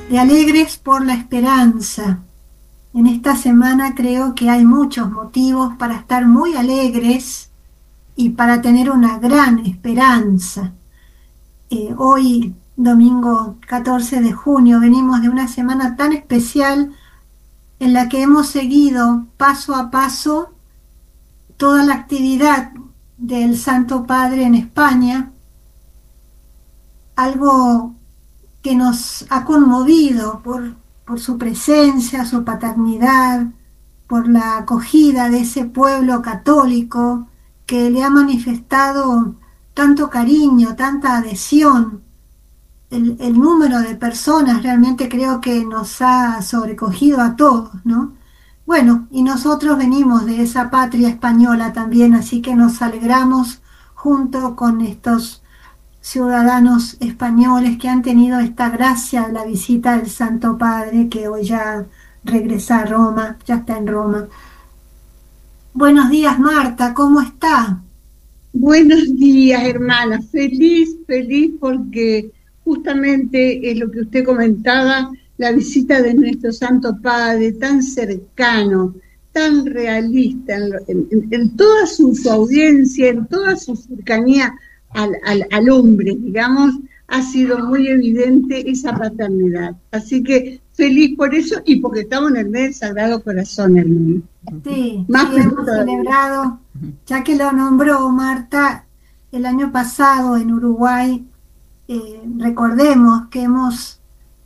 de Alegres por la Esperanza. En esta semana creo que hay muchos motivos para estar muy alegres y para tener una gran esperanza. Hoy, domingo 14 de junio, venimos de una semana tan especial en la que hemos seguido paso a paso toda la actividad del Santo Padre en España, algo que nos ha conmovido por su presencia, su paternidad, por la acogida de ese pueblo católico que le ha manifestado tanto cariño, tanta adhesión. El número de personas realmente creo que nos ha sobrecogido a todos, ¿no? Bueno, y nosotros venimos de esa patria española también, así que nos alegramos junto con estos ciudadanos españoles que han tenido esta gracia de la visita del Santo Padre, que hoy ya regresa a Roma, ya está en Roma. Buenos días, Marta, ¿cómo está? Buenos días, hermana. Feliz, feliz porque justamente es lo que usted comentaba, la visita de nuestro Santo Padre, tan cercano, tan realista en toda su audiencia, en toda su cercanía al hombre, digamos, ha sido muy evidente esa paternidad. Así que feliz por eso y porque estamos en el mes del Sagrado Corazón, hermano. Sí, Más sí, hemos celebrado, ya que lo nombró Marta, el año pasado en Uruguay, recordemos que hemos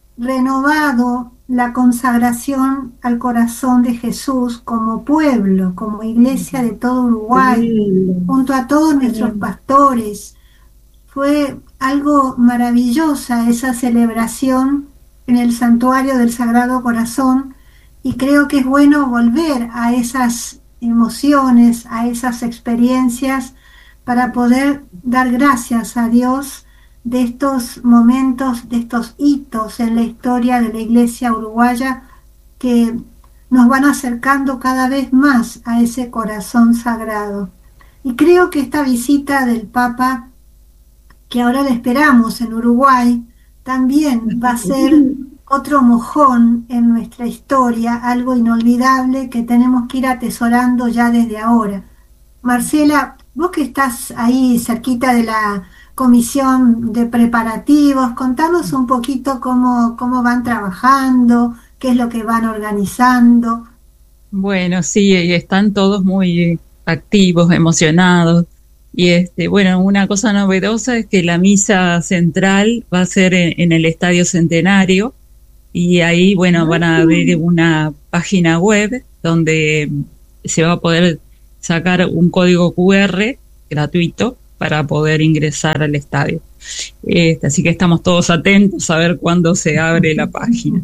renovado la consagración al corazón de Jesús como pueblo, como iglesia de todo Uruguay, junto a todos nuestros pastores. Fue algo maravillosa esa celebración en el santuario del Sagrado Corazón y creo que es bueno volver a esas emociones, a esas experiencias para poder dar gracias a Dios de estos momentos, de estos hitos en la historia de la Iglesia uruguaya que nos van acercando cada vez más a ese corazón sagrado. Y creo que esta visita del Papa, que ahora la esperamos en Uruguay, también va a ser otro mojón en nuestra historia, algo inolvidable que tenemos que ir atesorando ya desde ahora. Marcela, vos que estás ahí cerquita de la comisión de preparativos, contanos un poquito cómo van trabajando, qué es lo que van organizando. Bueno, sí, están todos muy activos, emocionados. Y bueno, una cosa novedosa es que la misa central va a ser en el Estadio Centenario y ahí, bueno, van a abrir una página web donde se va a poder sacar un código QR gratuito para poder ingresar al estadio. Así que estamos todos atentos a ver cuándo se abre la página.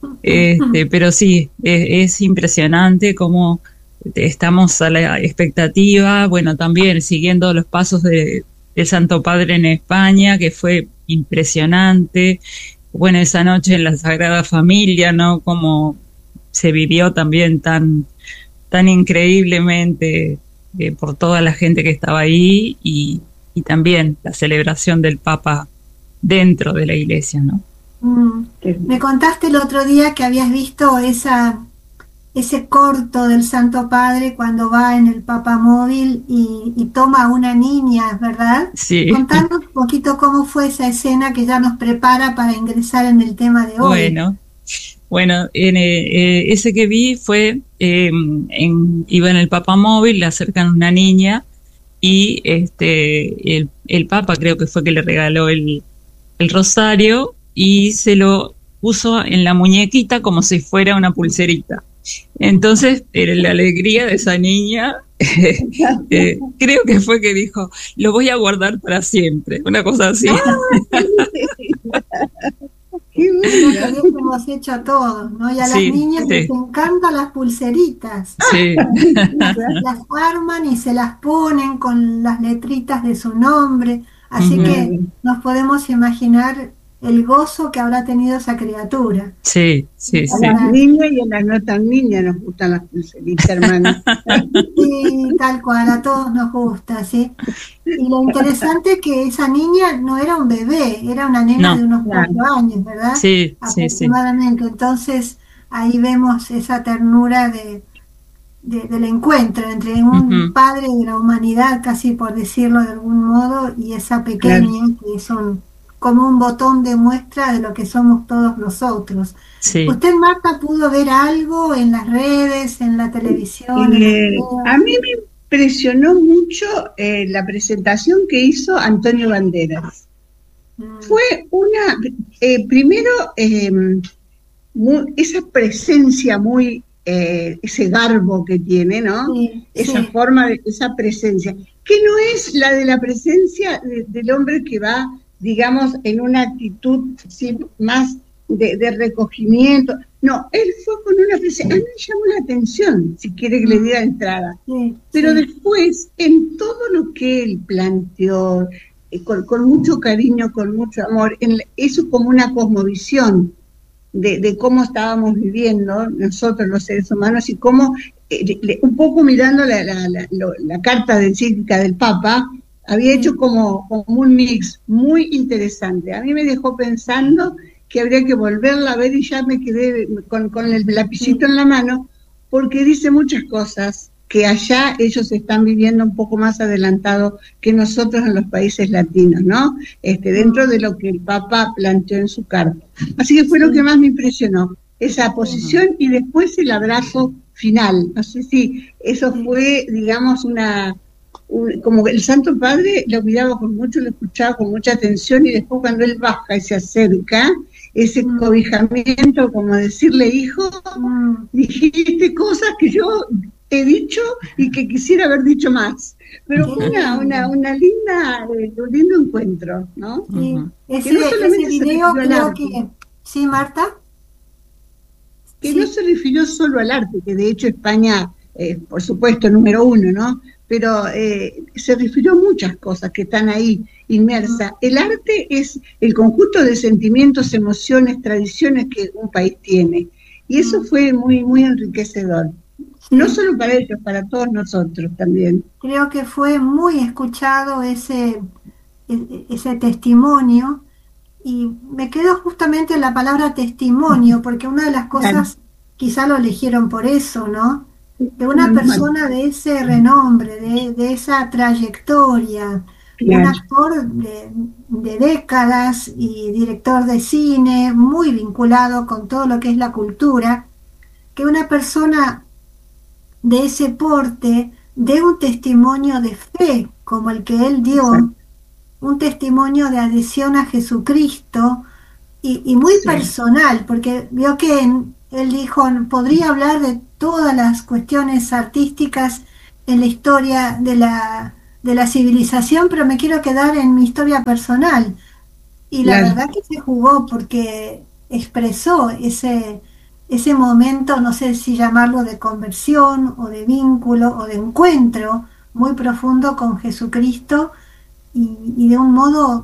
Pero sí, es impresionante cómo estamos a la expectativa, bueno, también siguiendo los pasos del Santo Padre en España, que fue impresionante. Bueno, esa noche en la Sagrada Familia, ¿no? Como se vivió también tan increíblemente por toda la gente que estaba ahí y también la celebración del Papa dentro de la iglesia, ¿no? Me contaste el otro día que habías visto ese corto del Santo Padre cuando va en el papamóvil y toma a una niña, ¿verdad? Sí. Contanos un poquito cómo fue esa escena que ya nos prepara para ingresar en el tema de hoy. Bueno, ese que vi fue, iba en el papamóvil, le acercan una niña y el Papa creo que fue que le regaló el rosario y se lo puso en la muñequita como si fuera una pulserita. Entonces, la alegría de esa niña, creo que fue que dijo, lo voy a guardar para siempre, una cosa así. Qué bueno. Lo que hemos hecho todos, ¿no? Y a las niñas les encantan las pulseritas. Sí. Las arman y se las ponen con las letritas de su nombre. Así que nos podemos imaginar el gozo que habrá tenido esa criatura. Sí, sí, A sí. las niñas y a las no tan niñas nos gustan las pulseritas, hermana. Sí, tal cual, a todos nos gusta, ¿sí? Y lo interesante es que esa niña no era un bebé, era una nena de No, unos Claro, 4 años, ¿verdad? sí, sí, sí. Aproximadamente. Entonces, ahí vemos esa ternura del encuentro entre un Ujú, padre de la humanidad, casi por decirlo de algún modo, y esa claro. pequeña que es como un botón de muestra de lo que somos todos nosotros. sí. ¿Usted, Marta, pudo ver algo en las redes, en la televisión, en los A videos? mí me impresionó mucho la presentación que hizo Antonio Banderas. Mm, Fue una, primero, esa presencia muy, ese garbo que tiene, ¿no? sí, Esa sí, forma, esa presencia, que no es la de la presencia del hombre que va, digamos, en una actitud sí, más de recogimiento. No, él fue con una presencia, a mí me llamó la atención, si quiere que le mm, diga entrada. sí, Pero sí, después, en todo lo que él planteó, con mucho cariño, con mucho amor, eso como una cosmovisión de cómo estábamos viviendo nosotros los seres humanos y cómo, un poco mirando la carta de encíclica del Papa, había hecho sí, como un mix muy interesante. A mí me dejó pensando que habría que volverla a ver y ya me quedé con el lapicito sí, en la mano, porque dice muchas cosas que allá ellos están viviendo un poco más adelantado que nosotros en los países latinos, ¿no? Dentro mm, de lo que el Papa planteó en su carta. Así que fue lo que sí, más me impresionó, esa sí, Ujú. posición y después el abrazo final. No sé si eso sí, fue, digamos, como el Santo Padre lo miraba con mucho, lo escuchaba con mucha atención y después cuando él baja y se acerca, ese mm, cobijamiento, como decirle, hijo, mm, dijiste cosas que yo he dicho y que quisiera haber dicho más. Pero qué fue lindo. un lindo encuentro, ¿no? Sí, Ujú. Que no ese solamente se video refirió al creo arte, que, sí, Marta, que no sí, se refirió solo al arte, que de hecho España, por supuesto, número uno, ¿no? Pero se refirió a muchas cosas que están ahí mm, inmersas. El arte es el conjunto de sentimientos, emociones, tradiciones que un país tiene. Y eso mm, fue muy, muy enriquecedor. No sí, solo para ellos, para todos nosotros también. creo que fue muy escuchado ese testimonio. Y me quedó justamente la palabra testimonio, porque una de las Claro, cosas, quizá lo eligieron por eso, ¿no? De una menos mal. persona de ese renombre, de esa trayectoria, un Claro, actor de décadas y director de cine, muy vinculado con todo lo que es la cultura, que una persona de ese porte dé un testimonio de fe como el que él dio, exacto. un testimonio de adhesión a Jesucristo y muy Sí, personal, porque vio que él dijo, podría hablar de todas las cuestiones artísticas en la historia de la civilización, pero me quiero quedar en mi historia personal. Y la claro. verdad que se jugó porque expresó ese momento, no sé si llamarlo de conversión o de vínculo o de encuentro muy profundo con Jesucristo y de un modo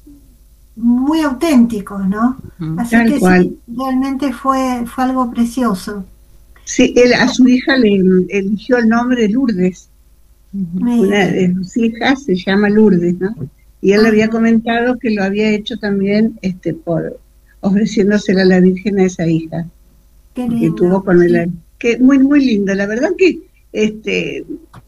muy auténticos, ¿no? Ujú. Así Tal que cual. sí, realmente fue algo precioso. Sí, él a su hija le eligió el nombre Lourdes. Ujú. Una Mire, de sus hijas se llama Lourdes, ¿no? Y él le había ajá, comentado que lo había hecho también por ofreciéndosela a la Virgen a esa hija qué que tuvo lindo, con sí, él. Que muy, muy lindo. La verdad que este,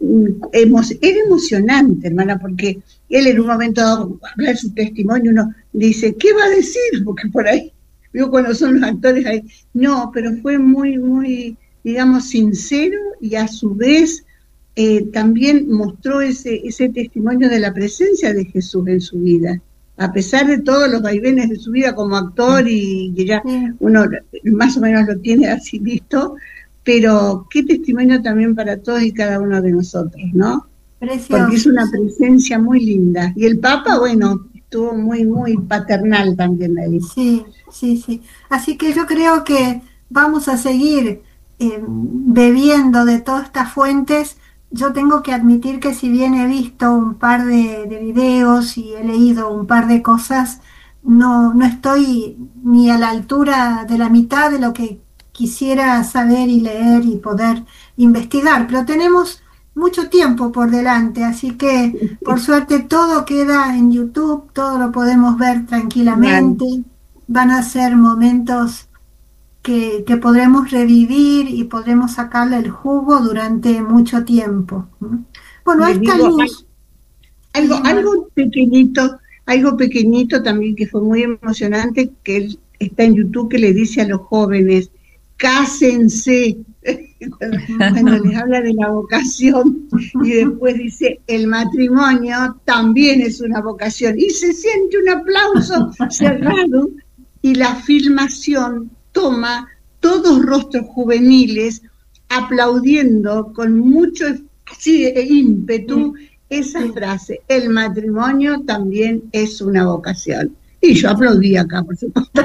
era emocionante, hermana, porque él en un sí, momento dado, hablar su testimonio, uno dice, ¿qué va a decir? Porque por ahí, veo cuando son los actores ahí. No, pero fue muy, muy, digamos, sincero y a su vez también mostró ese testimonio de la presencia de Jesús en su vida, a pesar de todos los vaivenes de su vida como actor y que ya sí, uno más o menos lo tiene así listo, pero qué testimonio también para todos y cada uno de nosotros, ¿no? Porque es precioso, una sí. presencia muy linda. Y el Papa, bueno, estuvo muy, muy paternal también ahí. Sí, sí, sí. Así que yo creo que vamos a seguir bebiendo de todas estas fuentes. Yo tengo que admitir que si bien he visto un par de videos y he leído un par de cosas, no estoy ni a la altura de la mitad de lo que quisiera saber y leer y poder investigar, pero tenemos mucho tiempo por delante, así que por suerte todo queda en YouTube, todo lo podemos ver Claro. tranquilamente, van a ser momentos que podremos revivir y podremos sacarle el jugo durante mucho tiempo. Bueno, a Le esta digo, luz, algo, sí, algo pequeñito también que fue muy emocionante, que él está en YouTube, que le dice a los jóvenes, cásense, cuando les habla de la vocación, y después dice, el matrimonio también es una vocación, y se siente un aplauso cerrado, y la filmación toma todos rostros juveniles aplaudiendo con mucho sí, ímpetu esa sí. frase, el matrimonio también es una vocación. Y yo aplaudí acá, por supuesto,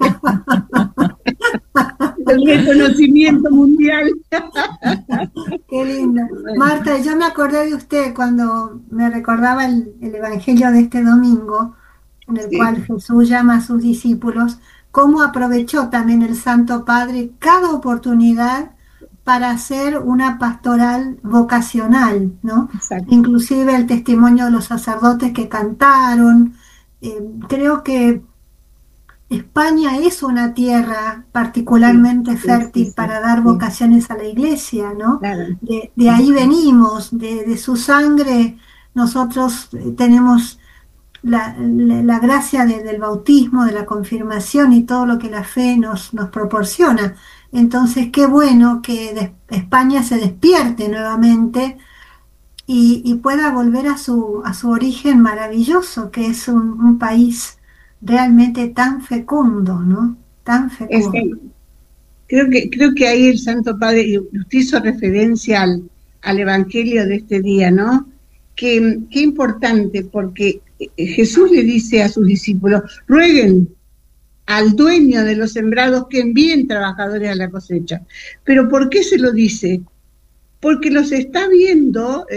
el reconocimiento mundial. Qué linda. Bueno, Marta, yo me acordé de usted cuando me recordaba el Evangelio de este domingo, en el sí, cual Jesús llama a sus discípulos, cómo aprovechó también el Santo Padre cada oportunidad para hacer una pastoral vocacional, ¿no? exacto. Inclusive el testimonio de los sacerdotes que cantaron. Creo que España es una tierra Sí, particularmente sí, sí, fértil sí, para dar sí, vocaciones a la iglesia, ¿no? claro. De ahí venimos, de su sangre nosotros tenemos la gracia del bautismo, de la confirmación y todo lo que la fe nos proporciona. Entonces, qué bueno que España se despierte nuevamente y pueda volver a su origen maravilloso, que es un país realmente tan fecundo, ¿no? Tan fecundo. Este, creo que ahí el Santo Padre, y usted hizo referencia al Evangelio de este día, ¿no? Qué importante, porque Jesús le dice a sus discípulos, rueguen al dueño de los sembrados que envíen trabajadores a la cosecha. Pero ¿por qué se lo dice? Porque los está viendo,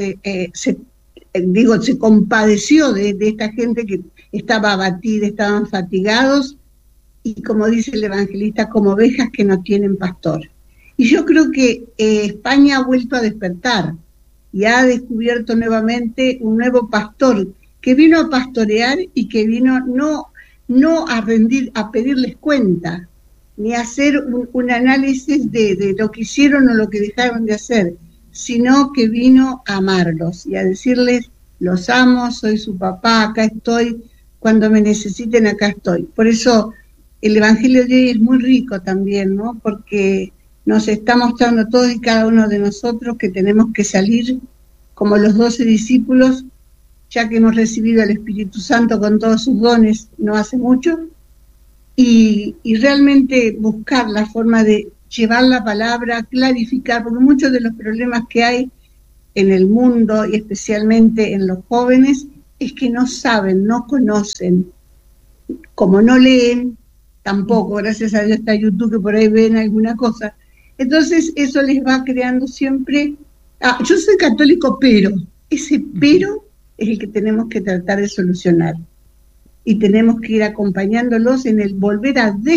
se compadeció de esta gente que estaba abatida, estaban fatigados, y como dice el evangelista, como ovejas que no tienen pastor. Y yo creo que España ha vuelto a despertar y ha descubierto nuevamente un nuevo pastor que vino a pastorear y que vino no a rendir, a pedirles cuenta, ni a hacer un análisis de lo que hicieron o lo que dejaron de hacer, sino que vino a amarlos y a decirles, los amo, soy su papá, acá estoy, cuando me necesiten acá estoy. Por eso el Evangelio de hoy es muy rico también, ¿no? Porque nos está mostrando todos y cada uno de nosotros que tenemos que salir como los 12 discípulos, ya que hemos recibido al Espíritu Santo con todos sus dones no hace mucho, y realmente buscar la forma de llevar la palabra, clarificar, porque muchos de los problemas que hay en el mundo y especialmente en los jóvenes es que no saben, no conocen, como no leen, tampoco, gracias a Dios está YouTube que por ahí ven alguna cosa. Entonces eso les va creando siempre, yo soy católico, pero ese pero es el que tenemos que tratar de solucionar. Y tenemos que ir acompañándolos en el volver a